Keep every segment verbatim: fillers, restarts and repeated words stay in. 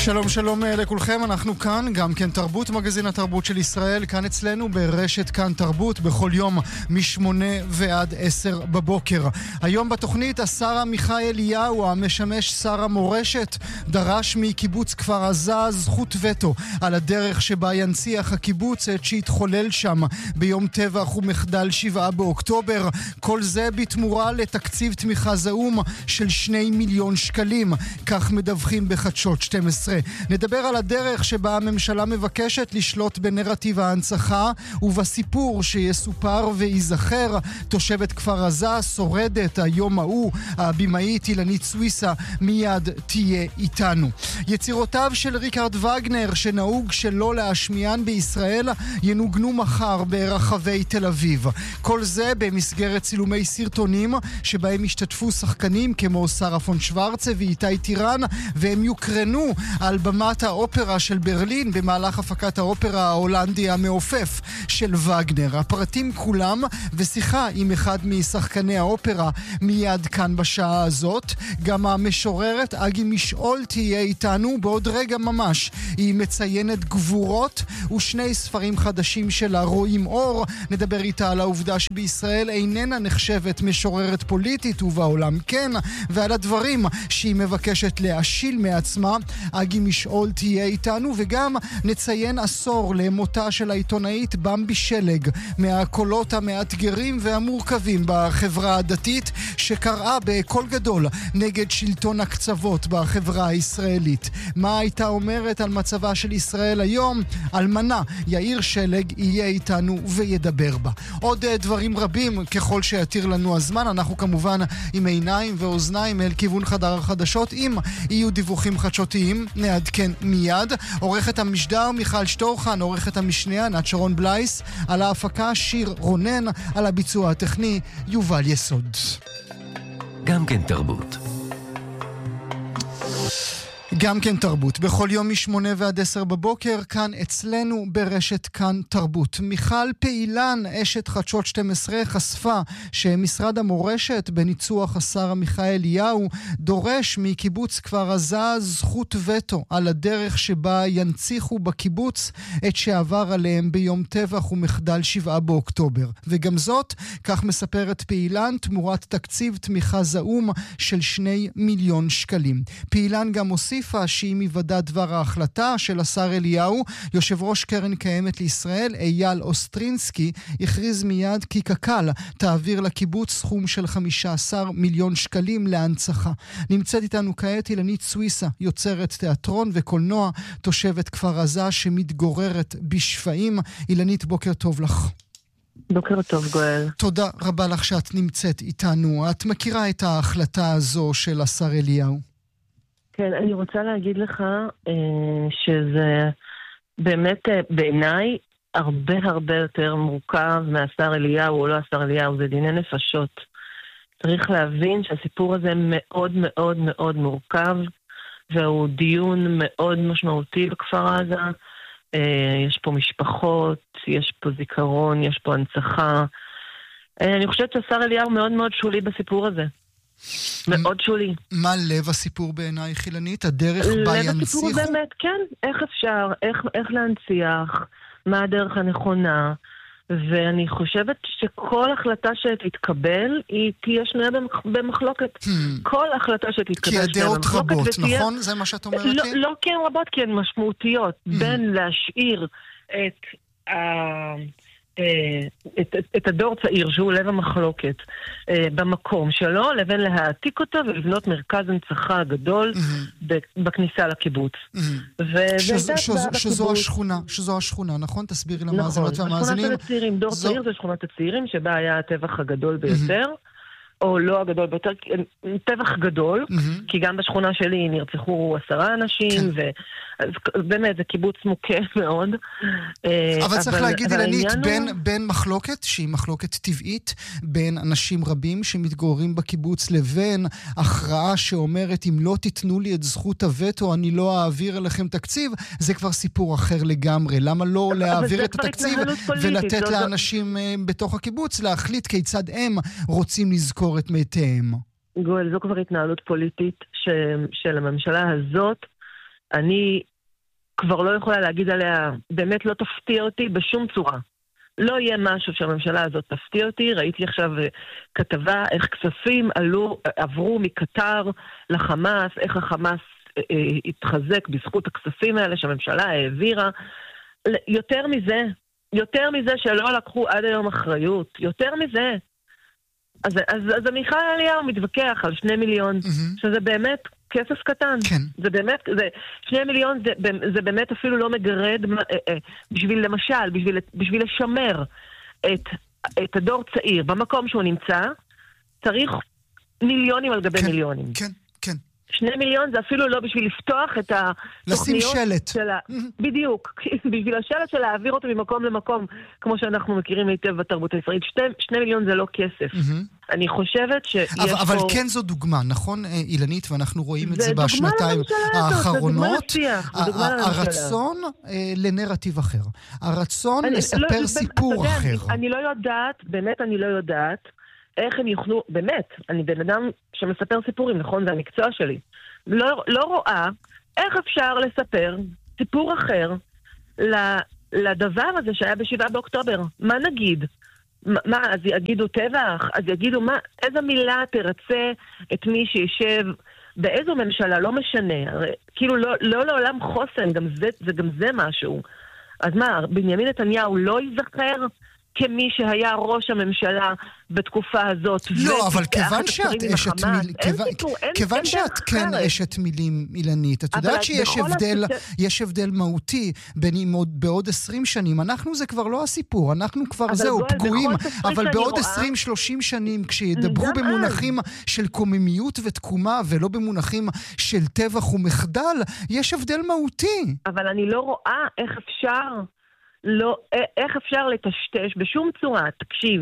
שלום שלום לכולכם, אנחנו כאן, גם כן תרבות, מגזין התרבות של ישראל, כאן אצלנו ברשת כאן תרבות, בכל יום משמונה ועד עשר בבוקר. היום בתוכנית השר עמיחי אליהו, המשמש שר המורשת, דרש מקיבוץ כפר עזה זכות וטו על הדרך שבה ינציח הקיבוץ את שהתחולל שם ביום טבח ומחדל שבעה באוקטובר. כל זה בתמורה לתקציב תמיכה זעום של שני מיליון שקלים, כך מדווחים בחדשות שתים עשרה. נדבר על הדרך שבה הממשלה מבקשת לשלוט בנרטיב ההנצחה ובסיפור שיסופר ויזכר. תושבת כפר עזה, שורדת היום ההוא, הבימאית אילנית סוויסה, מיד תהיה איתנו. יצירותיו של ריקרד וגנר, שנהוג שלא להשמיען בישראל, ינוגנו מחר ברחבי תל אביב. כל זה במסגרת צילומי סרטונים שבהם השתתפו שחקנים כמו שרה פון שוורצה ואיתי טירן, והם יוקרנו על במת האופרה של ברלין במהלך הפקת האופרה ההולנדי המעופף של וגנר. הפרטים כולם ושיחה עם אחד משחקני האופרה מיד כאן בשעה הזאת. גם המשוררת אגי משעול תהיה איתנו בעוד רגע ממש. היא מציינת גבורות ושני ספרים חדשים שלה רואים אור. נדבר איתה על העובדה שבישראל איננה נחשבת משוררת פוליטית ובעולם כן, ועל הדברים שהיא מבקשת להשיל מעצמה. אגי משעול תהיה איתנו, וגם נציין עשור למותה של העיתונאית במבי שלג, מהקולות המאתגרים והמורכבים בחברה הדתית, שקראה בקול גדול נגד שלטון הקצוות בחברה הישראלית. מה הייתה אומרת על מצבה של ישראל היום? אלמנה יאיר שלג יהיה איתנו וידבר בה. עוד דברים רבים ככל שיתיר לנו הזמן. אנחנו כמובן עם עיניים ואוזניים אל כיוון חדר החדשות. אם יהיו דיווחים חדשותיים נעדכן מיד. עורכת המשדר מיכל שטורחן, עורכת המשנה ענת שרון בלייס, על ההפקה שיר רונן, על הביצוע הטכני יובל יסוד. גם כן תרבות. גם כן תרבות, בכל יום משמונה ועד עשר בבוקר, כאן אצלנו ברשת כאן תרבות. מיכל פעילן, אשת חדשות שתים עשרה, חשפה שמשרד המורשת בניצוח השר עמיחי אליהו דורש מקיבוץ כפר עזה זכות וטו על הדרך שבה ינציחו בקיבוץ את שעבר עליהם ביום טבח ומחדל שבעה באוקטובר. וגם זאת, כך מספרת פעילן, תמורת תקציב תמיכה זעום של שני מיליון שקלים. פעילן גם הוסיף שהיא מוודא דבר ההחלטה של השר אליהו. יושב ראש קרן קיימת לישראל אייל אוסטרינסקי הכריז מיד כי קק"ל תעביר לקיבוץ סכום של חמישה עשר מיליון שקלים להנצחה. נמצאת איתנו כעת אילנית סוויסה, יוצרת תיאטרון וקולנוע, תושבת כפר עזה שמתגוררת בשפעים. אילנית, בוקר טוב לך. בוקר טוב גואל. תודה רבה לך שאת נמצאת איתנו. את מכירה את ההחלטה הזו של השר אליהו? כן, אני רוצה להגיד לך אה, שזה באמת אה, בעיניי הרבה הרבה יותר מורכב מהשר אליהו או לא השר אליהו, זה דיני נפשות. צריך להבין שהסיפור הזה מאוד מאוד מאוד מורכב, והוא דיון מאוד משמעותי בכפר עזה. אה, יש פה משפחות, יש פה זיכרון, יש פה הנצחה. אה, אני חושבת שהשר אליהו מאוד מאוד שולי בסיפור הזה. מאוד שולי. מה לב הסיפור בעיניי חילנית? הדרך בה ינציחו? לב הסיפור באמת, כן. איך אפשר, איך, איך להנציח, מה הדרך הנכונה, ואני חושבת שכל החלטה שתתקבל, היא תהיה שנויה במחלוקת. Hmm. כל החלטה שתתקבל כי הדעות רבות, ותהיה... נכון? זה מה שאת אומרת לא, לי? לא כי הן רבות, כי הן משמעותיות. Hmm. בין להשאיר את ה... את, את, את הדור צעיר שהוא לב המחלוקת במקום שלו, לבין להעתיק אותו ולבנות מרכז הנצחה גדול בכניסה לקיבוץ. שזו השכונה, שזו השכונה, נכון? תסבירי למאזינות והמאזינים. נכון, שכונת הצעירים, דור צעיר זה שכונת הצעירים שבה היה הטבח הגדול ביותר, או לא הגדול ביותר, טבח גדול, כי גם בשכונה שלי נרצחו עשרה אנשים, ובאמת זה קיבוץ מוכה מאוד. אבל צריך להגיד אילנית, בין מחלוקת, שהיא מחלוקת טבעית, בין אנשים רבים שמתגוררים בקיבוץ, לבין הכרעה שאומרת, אם לא תיתנו לי את זכות הווטו, אני לא אעביר אליכם תקציב, זה כבר סיפור אחר לגמרי. למה לא להעביר את התקציב ולתת לאנשים בתוך הקיבוץ להחליט כיצד הם רוצים לזכור את מתיהם? גואל, זו כבר התנהלות פוליטית ש... של הממשלה הזאת, אני כבר לא יכולה להגיד עליה, באמת לא תפתיע אותי בשום צורה. לא יהיה משהו שהממשלה הזאת תפתיע אותי. ראיתי עכשיו כתבה איך כספים עלו, עברו מקטר לחמאס, איך החמאס אה, התחזק בזכות הכספים האלה שהממשלה העבירה. יותר מזה, יותר מזה שלא לקחו עד היום אחריות, יותר מזה. אז, אז, אז עמיחי אליהו מתווכח על שני מיליון, mm-hmm. שזה באמת כסף קטן. כן. זה באמת, זה, שני מיליון זה, זה באמת אפילו לא מגרד בשביל למשל, בשביל, בשביל לשמר את, את הדור צעיר במקום שהוא נמצא, צריך מיליונים על גבי כן, מיליונים. כן, כן. שני מיליון זה אפילו לא בשביל לפתוח את התוכניות שלט. של ה... בדיוק. בשביל השלט של להעביר אותו ממקום למקום, כמו שאנחנו מכירים היטב בתרבות הישראלית. שני, שני מיליון זה לא כסף. אני חושבת שיש אבל, פה... אבל כן זו דוגמה, נכון אילנית? ואנחנו רואים את זה, זה בשנתיים האחרונות. זה דוגמה לממשלה. הרצון לנרטיב אחר. הרצון אני, לספר לא, סיפור אתה אחר. יודע, אני, אני לא יודעת, באמת אני לא יודעת, איך הם יוכלו, באמת, אני בן אדם שמספר סיפורים, נכון? זה המקצוע שלי. לא, לא רואה איך אפשר לספר סיפור אחר לדבר הזה שהיה בשבעה באוקטובר. מה נגיד? מה, אז יגידו טבח? אז יגידו מה? איזה מילה תרצה את מי שישב באיזו ממשלה? לא משנה. הרי, כאילו לא, לא לעולם חוסן, גם זה, זה גם זה משהו. אז מה, בנימין נתניהו לא ייזכר כמי שהיה ראש הממשלה בתקופה הזאת. לא, אבל כיוון שאת אשת מילים, כיוון שאת כן אשת מילים אילנית, את יודעת שיש הבדל, יש הבדל מהותי בין בעוד עשרים שנים, אנחנו זה כבר לא הסיפור, אנחנו כבר זהו, פגועים, אבל בעוד עשרים שלושים שנים, כשידברו במונחים של קוממיות ותקומה, ולא במונחים של טבח ומחדל, יש הבדל מהותי. אבל אני לא רואה איך אפשר... לא, איך אפשר לטשטש בשום צורה, תקשיב,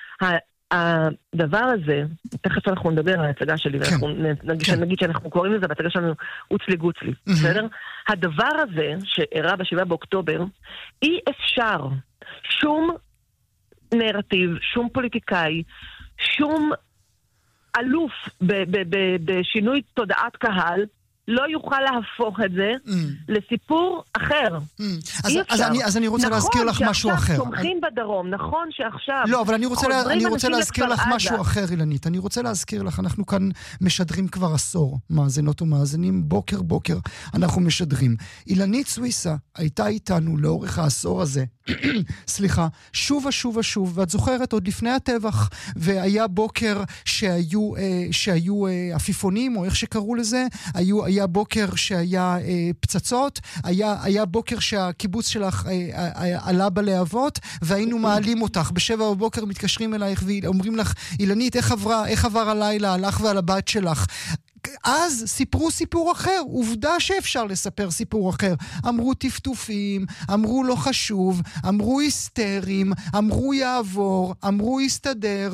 הדבר הזה, תכף אנחנו נדבר על ההצגה שלי, כן, ואנחנו נגיד, כן. נגיד שאנחנו קוראים לזה, בהצגה שלנו אוצלי גוצלי, mm-hmm. בסדר? הדבר הזה שאירע בשבעה באוקטובר, אי אפשר שום נרטיב, שום פוליטיקאי, שום אלוף ב- ב- ב- בשינוי תודעת קהל, לא יוכל להפוך את זה mm. לסיפור אחר. Mm. אז, אז, אני, אז אני רוצה נכון להזכיר לך משהו אחר. נכון שעכשיו תומכים בדרום, נכון שעכשיו... לא, אבל אני רוצה, לה, אני רוצה להזכיר לך משהו אחר, אילנית. אני רוצה להזכיר לך, אנחנו כאן משדרים כבר עשור, מאזינות ומאזינים, בוקר בוקר אנחנו משדרים. אילנית סוויסה הייתה איתנו לאורך העשור הזה, סליחה, שוב ושוב ושוב, ואת זוכרת עוד לפני הטבח, והיה בוקר שהיו, אה, שהיו אה, עפיפונים, או איך שקראו לזה, היו, היה בוקר שהיה אה, פצצות, היה, היה בוקר שהקיבוץ שלך אה, אה, עלה בלהבות, והיינו מעלים אותך, בשבע בבוקר מתקשרים אלייך ואומרים לך, אילנית, איך עברה, איך עבר הלילה, הלך ועל הבת שלך? אז סיפרו סיפור אחר, עובדה שאפשר לספר סיפור אחר. אמרו טפטופים, אמרו לא חשוב, אמרו היסטרים, אמרו יעבור, אמרו יסתדר.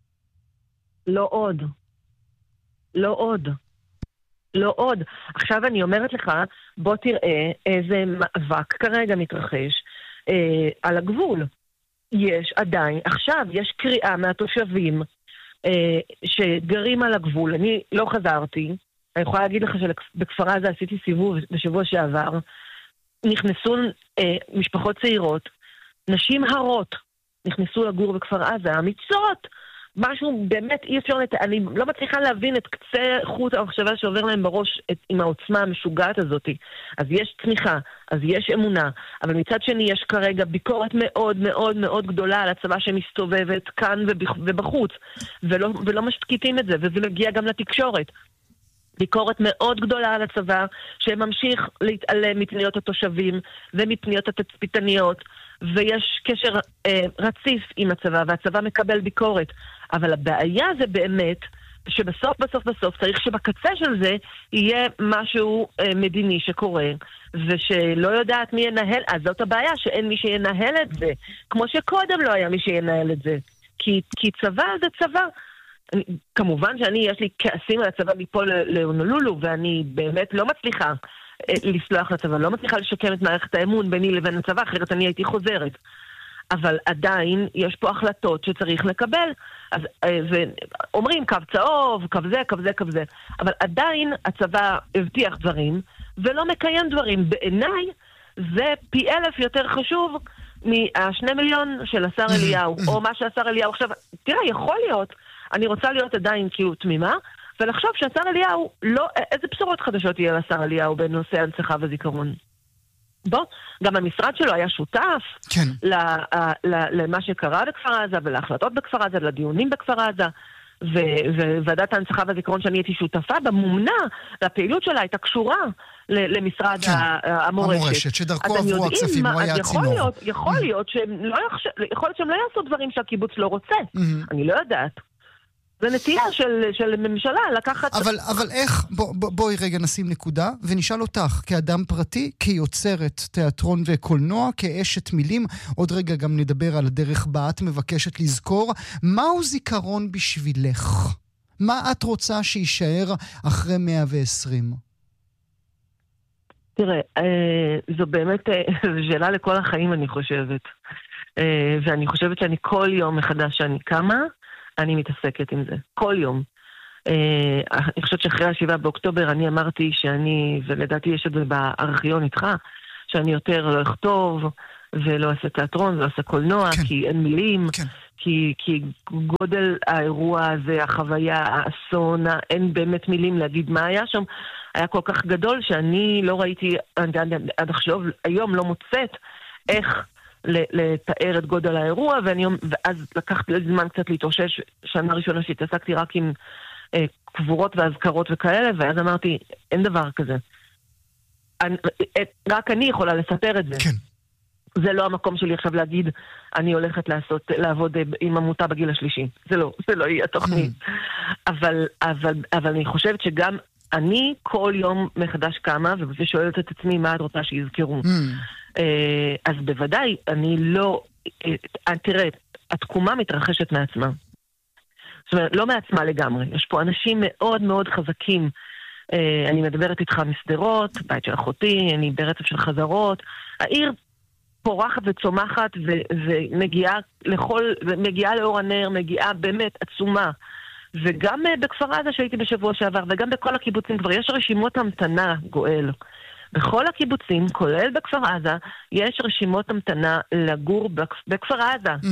לא עוד. לא עוד. לא עוד. עכשיו אני אומרת לך, בוא תראה איזה מאבק כרגע מתרחש אה, על הגבול. יש עדיין, עכשיו יש קריאה מהתושבים, שגרים על הגבול. אני לא חזרתי, אני יכולה להגיד לך שבכפר עזה עשיתי סיבוב בשבוע שעבר, נכנסו אה, משפחות צעירות, נשים הרות נכנסו לגור בכפר עזה, אמיצות, משהו באמת אי אפשר, לת... אני לא מצליחה להבין את קצה חוט המחשבה שעובר להם בראש את... עם העוצמה המשוגעת הזאת. אז יש תמיכה, אז יש אמונה, אבל מצד שני יש כרגע ביקורת מאוד מאוד מאוד גדולה על הצבא שמסתובבת כאן ובחוץ, ולא, ולא משתקיטים את זה, וזה מגיע גם לתקשורת. ביקורת מאוד גדולה על הצבא, שממשיך להתעלם מפניות התושבים ומפניות התצפיתניות, ויש קשר אה, רציף עם הצבא, והצבא מקבל ביקורת. אבל הבעיה זה באמת שבסוף בסוף בסוף צריך שבקצה של זה יהיה משהו אה, מדיני שקורה, ושלא יודעת מי ינהל, אז זאת הבעיה, שאין מי שינהל את זה, כמו שקודם לא היה מי שינהל את זה. כי, כי צבא זה צבא. אני, כמובן שאני, יש לי כעסים על הצבא מפה להונולולו, ואני באמת לא מצליחה אה, לסלוח לצבא, לא מצליחה לשקם את מערכת האמון ביני לבין הצבא, אחרת אני הייתי חוזרת. אבל עדיין יש פה החלטות שצריך לקבל. אז אומרים קו צהוב, קו זה, קו זה, קו זה. אבל עדיין הצבא הבטיח דברים, ולא מקיים דברים. בעיניי זה פי אלף יותר חשוב מהשני מיליון של השר אליהו, או מה שהשר אליהו עכשיו, תראה, יכול להיות, אני רוצה להיות עדיין כאילו תמימה, ולחשוב שהשר אליהו, לא, איזה בשורות חדשות יהיה לשר אליהו בנושא הנצחה וזיכרון? בוא, גם המשרד שלו היה שותף כן. ל, ל, למה שקרה בכפר עזה, ולהחלטות בכפר עזה, לדיונים בכפר עזה, וועדת ההנצחה והזיכרון שאני הייתי שותפה במומנה, והפעילות שלה הייתה קשורה למשרד כן, המורשת. המורשת, שדרכו עברו הכספים, הוא היה יכול הצינור. להיות, יכול להיות שהם לא, יכול להיות שהם לא יעשו דברים שהקיבוץ לא רוצה. אני לא יודעת. זה נטייה של, של ממשלה לקחת... אבל, אבל איך, בוא, בוא, בואי רגע נשים נקודה, ונשאל אותך, כאדם פרטי, כיוצרת תיאטרון וקולנוע, כאשת מילים, עוד רגע גם נדבר על הדרך בה את מבקשת לזכור, מהו זיכרון בשבילך? מה את רוצה שישאר אחרי מאה ועשרים? תראה, זו באמת שאלה לכל החיים, אני חושבת. ואני חושבת שאני כל יום מחדש שאני קמה, אני מתעסקת עם זה, כל יום. אני חושבת שאחרי השבעה באוקטובר אני אמרתי שאני, ולדעתי יש את זה בארכיון איתך, שאני יותר לא אכתוב, ולא אעשה תיאטרון, ולא אעשה קולנוע, כן. כי אין מילים, כן. כי, כי גודל האירוע הזה, החוויה, האסון, אין באמת מילים להגיד מה היה שם, היה כל כך גדול שאני לא ראיתי, עד, עד, עד עכשיו, היום לא מוצאת איך לתאר את גודל האירוע, ואני, ואז לקחתי זמן קצת להתאושש, שנה ראשונה שהתעסקתי רק עם אה, קבורות והזכרות וכאלה, ואז אמרתי, אין דבר כזה. אני, רק אני יכולה לספר את זה. כן. זה לא המקום שלי עכשיו להגיד, אני הולכת לעשות, לעבוד עם עמותה בגיל השלישי. זה לא, זה לא יהיה התוכנית. אבל, אבל, אבל אני חושבת שגם אני כל יום מחדש קמה, ושואלת את עצמי מה את רוצה שיזכרו. אז בוודאי, אני לא... תראה, התקומה מתרחשת מעצמה. זאת אומרת, לא מעצמה לגמרי. יש פה אנשים מאוד מאוד חזקים. אני מדברת איתך מסדרות, בית של אחותי, אני ברצף של חזרות. העיר פורחת וצומחת ומגיעה לכל... מגיעה לאור הנר, מגיעה באמת עצומה. וגם בכפר עזה שהייתי בשבוע שעבר, וגם בכל הקיבוצים כבר יש רשימות המתנה, גואל. בכל הקיבוצים, כולל בכפר עזה, יש רשימות המתנה לגור בכפר עזה. Mm.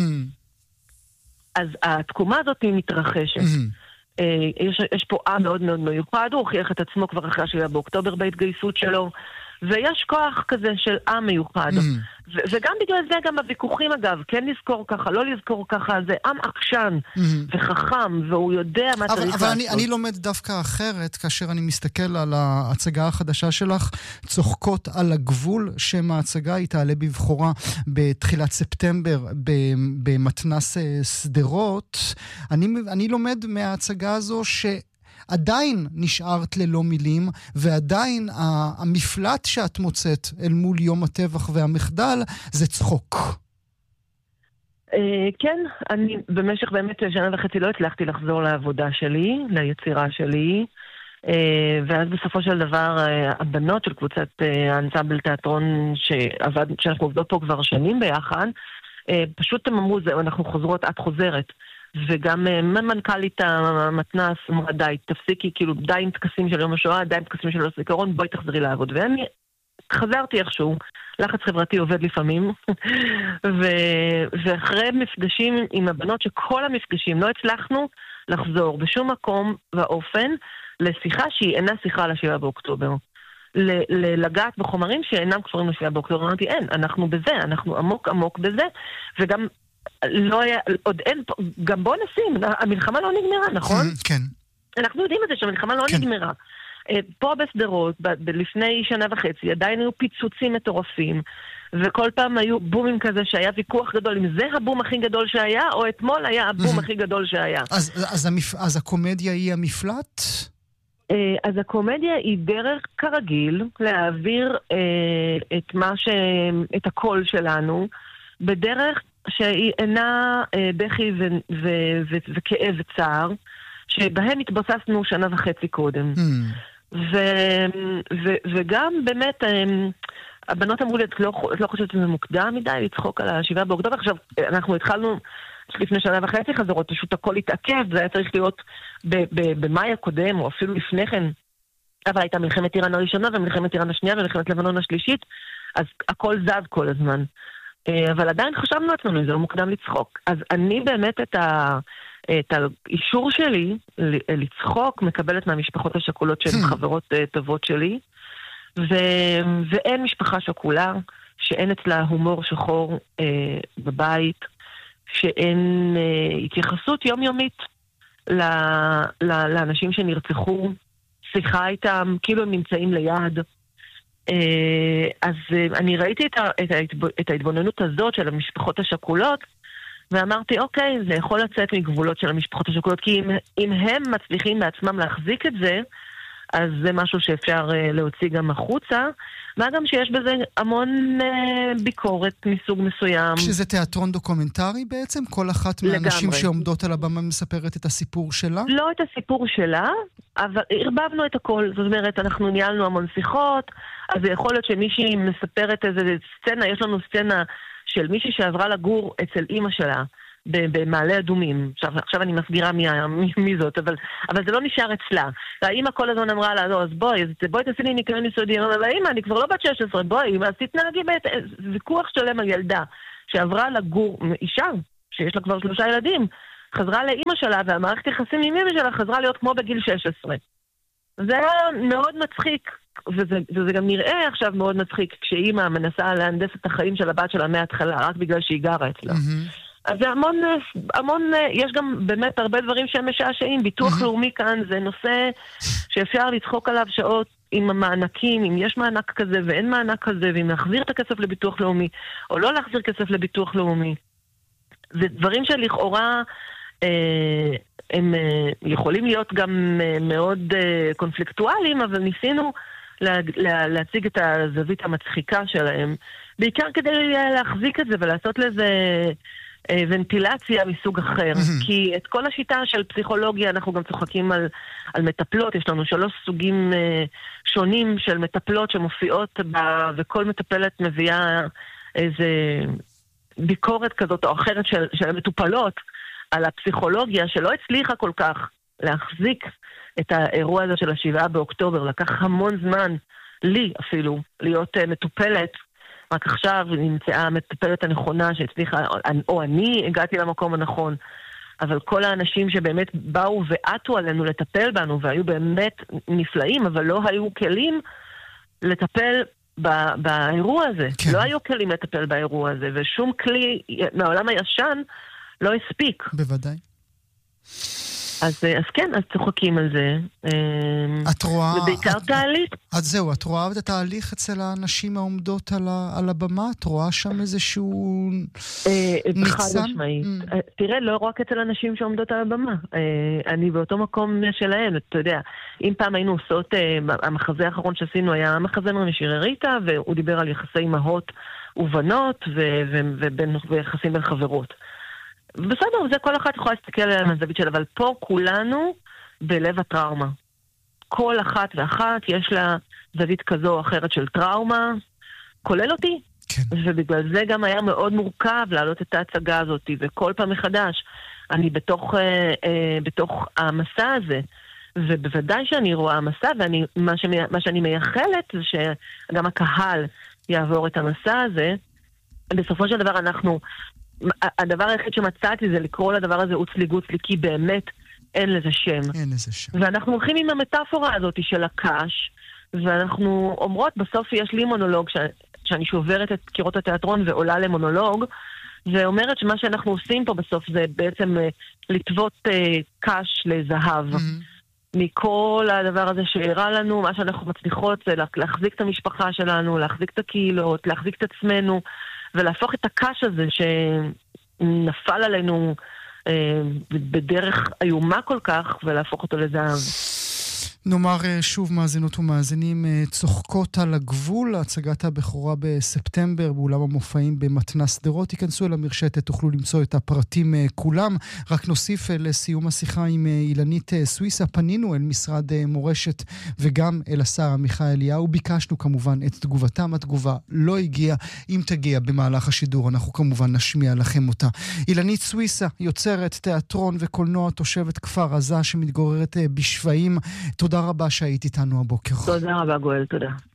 אז התקומה הזאת היא מתרחשת. Mm. יש, יש פה עם מאוד מאוד מיוחד, הוא הוכיח את עצמו כבר אחרי השבעה באוקטובר בהתגייסות שלו, ויש כוח כזה של עם מיוחד. Mm. ו- וגם בגלל זה גם הוויכוחים אגב, כן לזכור ככה, לא לזכור ככה, זה עם עקשן mm. וחכם, והוא יודע מה אבל, צריך אבל לעשות. אני, אני לומד דווקא אחרת, כאשר אני מסתכל על ההצגה החדשה שלך, צוחקות על הגבול, שם ההצגה היא תעלה בבחורה בתחילת ספטמבר במתנס סדרות. אני, אני לומד מההצגה הזו ש... עדיין נשארת ללא מילים, ועדיין המפלט שאת מוצאת אל מול יום הטבח והמחדל, זה צחוק. כן, אני במשך באמת שנה וחצי לא הצלחתי לחזור לעבודה שלי, ליצירה שלי, ואז בסופו של דבר הבנות של קבוצת האנסמבל תיאטרון שעבד, שאנחנו עובדות פה כבר שנים ביחד, פשוט הם אמרו, זהו, אנחנו חוזרות, את חוזרת. וגם מנכ"לית המתנ"ס אמרה די, תפסיקי, כאילו די עם טקסים של יום השואה, די עם טקסים של הזיכרון, בואי תחזרי לעבוד. ואני חזרתי איכשהו, לחץ חברתי עובד לפעמים, ו- ואחרי מפגשים עם הבנות, שכל המפגשים לא הצלחנו לחזור בשום מקום ואופן, לשיחה שהיא אינה שיחה לשבעה באוקטובר. ל- לגעת בחומרים שאינם קשורים לשבעה באוקטובר. אמרתי, אין, אנחנו בזה, אנחנו עמוק עמוק בזה, וגם לא היה, עוד אין, גם בוא נשים, המלחמה לא נגמרה, נכון? כן. אנחנו יודעים את זה שהמלחמה לא נגמרה. פה בסדרות, לפני שנה וחצי, עדיין היו פיצוצים מטורפים, וכל פעם היו בומים כזה שהיה ויכוח גדול, אם זה הבום הכי גדול שהיה, או אתמול היה הבום הכי גדול שהיה. אז הקומדיה היא המפלט? אז הקומדיה היא דרך כרגיל להעביר את מה ש... את הקול שלנו, בדרך שהיא אינה אה, בכי ו- ו- ו- וכאב וצער, שבהם התבססנו שנה וחצי קודם. Mm. ו- ו- וגם באמת, אה, הבנות אמרו לי, את לא, את לא חושבת שזה מוקדם מדי לצחוק על השבעה באוקטובר. עכשיו, אנחנו התחלנו לפני שנה וחצי חזרות, פשוט הכל התעכב, זה היה צריך להיות ב- ב- במאי הקודם, או אפילו לפני כן, אבל הייתה מלחמת איראן הראשונה ומלחמת איראן השנייה ומלחמת לבנון השלישית, אז הכל זז כל הזמן. אבל עדיין חשבנו עצמנו, זה לא מוקדם לצחוק. אז אני באמת את, ה, את האישור שלי לצחוק מקבלת מהמשפחות השכולות שהן חברות טובות שלי, ו, ואין משפחה שכולה שאין אצלה הומור שחור אה, בבית, שאין אה, התייחסות יומיומית ל, ל, לאנשים שנרצחו, שיחה איתם, כאילו הם נמצאים ליד. אז אני ראיתי את ההתבוננות הזאת של המשפחות השכולות, ואמרתי, אוקיי, זה יכול לצאת מגבולות של המשפחות השכולות, כי אם, אם הם מצליחים בעצמם להחזיק את זה, אז זה משהו שאפשר להוציא גם החוצה, מה גם שיש בזה המון ביקורת מסוג מסוים. שזה תיאטרון דוקומנטרי בעצם? כל אחת מהאנשים לגמרי. שעומדות על הבמה מספרת את הסיפור שלה? לא את הסיפור שלה, אבל הרבבנו את הכל. זאת אומרת, אנחנו ניהלנו המון שיחות, אז זה יכול להיות שמישהי מספרת איזה סצנה, יש לנו סצנה של מישהי שעברה לגור אצל אמא שלה, במעלה אדומים. עכשיו, עכשיו אני מסגירה מי, מי, מי זאת, אבל, אבל זה לא נשאר אצלה. והאמא כל הזמן אמרה לה, לא, אז בואי, בואי תעשי לי ניקיון יסודי. אבל האמא, אני כבר לא בת שש עשרה, בואי, אז תתנהגי בית, ויכוח שלם על ילדה, שעברה לגור, אישה, שיש לה כבר שלושה ילדים, חזרה לאמא שלה, והמערכת יחסים עם אמא שלה חזרה להיות כמו בגיל שש עשרה. זה היה מאוד מצחיק, וזה, וזה גם נראה עכשיו מאוד מצחיק, כשאמא מנסה להנדס את החיים של הבת שלה מההתחלה, רק בגלל שהיא גרה אצלה. Mm-hmm. אז זה המון, המון, יש גם באמת הרבה דברים שהם משעשעים. ביטוח לאומי כאן זה נושא שאפשר לצחוק עליו שעות עם המענקים, אם יש מענק כזה ואין מענק כזה, ואם להחזיר את הכסף לביטוח לאומי, או לא להחזיר כסף לביטוח לאומי. זה דברים שלכאורה אה, הם אה, יכולים להיות גם אה, מאוד אה, קונפליקטואליים, אבל ניסינו לה, לה, להציג את הזווית המצחיקה שלהם, בעיקר כדי להחזיק את זה ולעשות לזה ונטילציה מסוג אחר. Mm-hmm. כי את כל השיטה של פסיכולוגיה אנחנו גם צוחקים על, על מטפלות. יש לנו שלוש סוגים uh, שונים של מטפלות שמופיעות בה, וכל מטפלת מביאה איזה ביקורת כזאת או אחרת של, של המטופלות על הפסיכולוגיה שלא הצליחה כל כך להחזיק את האירוע הזה של השבעה באוקטובר. לקח המון זמן, לי אפילו, להיות uh, מטופלת. רק עכשיו נמצאה המטפלת הנכונה שהצליחה, או אני הגעתי למקום הנכון, אבל כל האנשים שבאמת באו ועטו עלינו לטפל בנו, והיו באמת נפלאים, אבל לא היו כלים לטפל ב- באירוע הזה. כן. לא היו כלים לטפל באירוע הזה, ושום כלי מהעולם הישן לא הספיק. בוודאי. אז, אז כן, אז צוחקים על זה. את רואה... ובעיקר את, תהליך. אז זהו, את רואה את התהליך אצל האנשים העומדות על, ה, על הבמה? את רואה שם איזשהו ניצן? חד משמעית. Mm. תראה, לא רק אצל אנשים שעומדות על הבמה. אני באותו מקום שלהם, אתה יודע. אם פעם היינו עושות, המחזה האחרון שעשינו היה המחזמר משירי ריטה, והוא דיבר על יחסי אמהות ובנות, ו- ו- ובין, ויחסים בין חברות. בסדר, זה כל אחת יכולה להסתכל עליה מהזווית שלה, אבל פה כולנו בלב הטראומה. כל אחת ואחת יש לה זווית כזו או אחרת של טראומה, כולל אותי. כן. ובגלל זה גם היה מאוד מורכב להעלות את ההצגה הזאת, וכל פעם מחדש אני בתוך, אה, אה, בתוך המסע הזה, ובוודאי שאני רואה המסע, ומה מה שאני מייחלת זה שגם הקהל יעבור את המסע הזה. בסופו של דבר אנחנו... הדבר היחיד שמצאתי זה לקרוא לדבר הזה אוצלי גוצלי, כי באמת אין לזה שם. אין לזה שם. ואנחנו הולכים עם המטאפורה הזאת של הקש, ואנחנו אומרות, בסוף יש לי מונולוג, ש... שאני שוברת את קירות התיאטרון ועולה למונולוג, ואומרת שמה שאנחנו עושים פה בסוף זה בעצם לטוות uh, קש לזהב. Mm-hmm. מכל הדבר הזה שהראה לנו, מה שאנחנו מצליחות זה להחזיק את המשפחה שלנו, להחזיק את הקהילות, להחזיק את עצמנו, ולהפוך את הקש הזה שנפל עלינו אה, בדרך איומה כל כך, ולהפוך אותו לזהב. נאמר שוב מאזינות ומאזינים, צוחקות על הגבול, הצגת הבכורה בספטמבר באולם המופעים במתנ"ס שדרות. תיכנסו אל המרשתת, תוכלו למצוא את הפרטים כולם. רק נוסיף לסיום השיחה עם אילנית סוויסה, פנינו אל משרד מורשת וגם אל השר עמיחי אליהו, ביקשנו כמובן את תגובתם, התגובה לא הגיעה, אם תגיע במהלך השידור אנחנו כמובן נשמיע לכם אותה. אילנית סוויסה, יוצרת תיאטרון וקולנוע, תושבת כפר עזה שמתגוררת בשפיים, תודה תודה רבה שהיית איתנו הבוקר. תודה רבה, גואל, תודה.